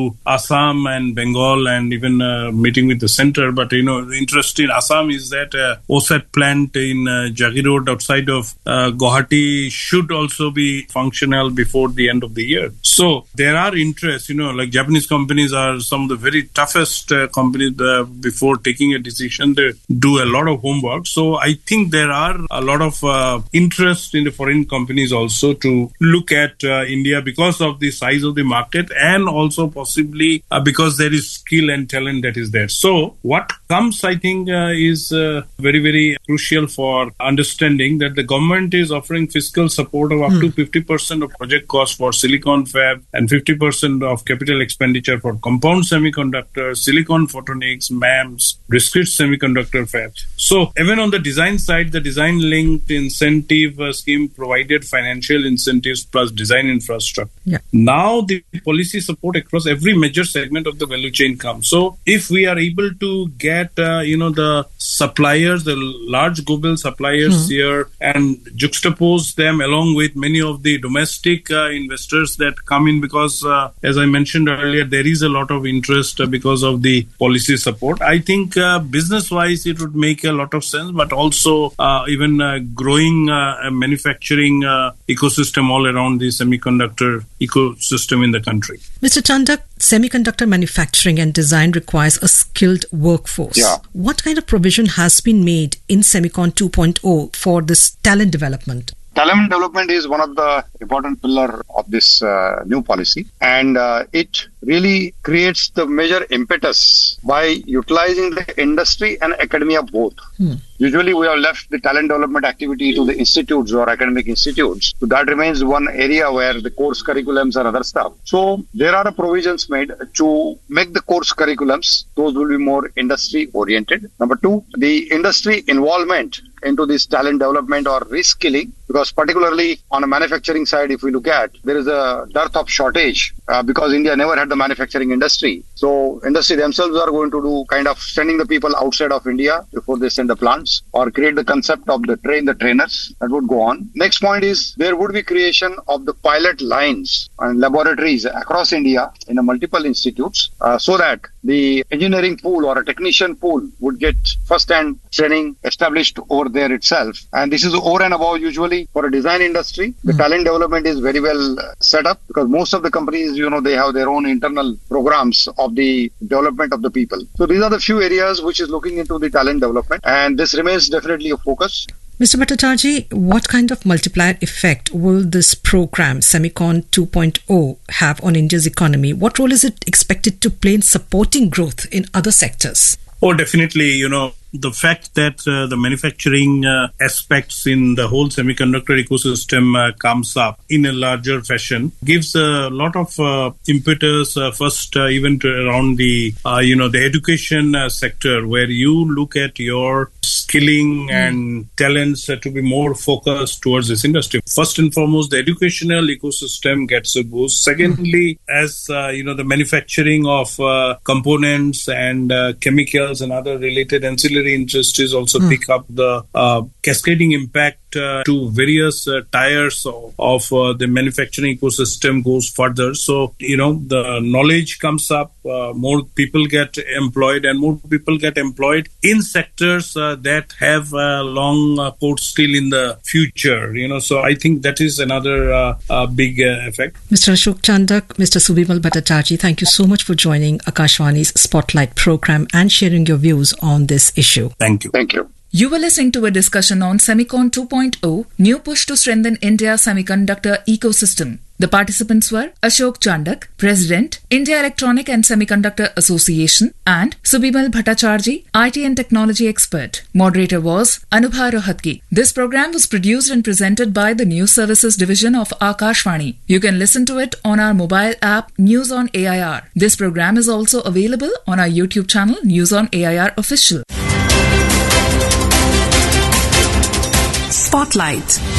Assam and Bengal and even meeting with the center. But, the interest in Assam is that OSAT plant in Jagi Road outside of Guwahati should also be functional before the end of the year. So there are interests, like Japanese companies are some of the very toughest companies before taking a decision. They do a lot of homework. So I think there are a lot of interest in the foreign companies also to look at India because of the size of the market and also possibly because there is skill and talent that is there. So what comes, I think, is very, very crucial for understanding that the government is offering fiscal support of up to 50% of project cost for silicon fab and 50% of capital expenditure for compound semiconductors, silicon photonics, MEMS, discrete semiconductor fabs. So even on the design side, the design-linked incentive scheme provided financial incentives plus design infrastructure. Yeah. Now the policy support across every major segment of the value chain comes. So if we are able to get, the suppliers, the large global suppliers here and juxtapose them along with many of the domestic investors that come in because, as I mentioned earlier, there is a lot of interest because of the policy support. I think business-wise, it would make a lot of sense, but also even growing manufacturing ecosystem all around the semiconductor ecosystem in the country. Mr. Chandak, semiconductor manufacturing and design requires a skilled workforce. Yeah. What kind of provision has been made in Semicon 2.0 for this talent development? Talent development is one of the important pillars of this new policy, and it really creates the major impetus by utilizing the industry and academia both. Usually we have left the talent development activity to the institutes or academic institutes. So that remains one area where the course curriculums and other stuff. So there are provisions made to make the course curriculums, those will be more industry oriented. Number two, the industry involvement into this talent development or reskilling, because particularly on a manufacturing side, if we look at, there is a dearth of shortage because India never had the manufacturing industry. So industry themselves are going to do kind of sending the people outside of India before they send the plants or create the concept of the trainers that would go on. Next point is there would be creation of the pilot lines and laboratories across India in a multiple institutes so that the engineering pool or a technician pool would get first-hand training established over there itself. And this is over and above usually for a design industry. The talent development is very well set up because most of the companies, they have their own internal programs of the development of the people. So these are the few areas which is looking into the talent development, and this remains definitely a focus. Mr. Bhattacharjee, what kind of multiplier effect will this program, Semicon 2.0, have on India's economy? What role is it expected to play in supporting growth in other sectors? Oh, definitely. The fact that the manufacturing aspects in the whole semiconductor ecosystem comes up in a larger fashion gives a lot of impetus first even to around the education sector, where you look at your skilling and talents to be more focused towards this industry. First and foremost, the educational ecosystem gets a boost. Secondly, as the manufacturing of components and chemicals and other related ancillary industries also pick up the cascading impact to various tiers of the manufacturing ecosystem goes further. So, the knowledge comes up, more people get employed, and more people get employed in sectors that have a long port still in the future. So I think that is another big effect. Mr. Ashok Chandak, Mr. Subimal Bhattacharjee, thank you so much for joining Akashvani's Spotlight program and sharing your views on this issue. Thank you. Thank you. You were listening to a discussion on Semicon 2.0, new push to strengthen India's semiconductor ecosystem. The participants were Ashok Chandak, President, India Electronic and Semiconductor Association, and Subimal Bhattacharjee, IT and Technology Expert. Moderator was Anubha Rohatgi. This program was produced and presented by the News Services Division of Akashvani. You can listen to it on our mobile app News on AIR. This program is also available on our YouTube channel News on AIR Official. Spotlight.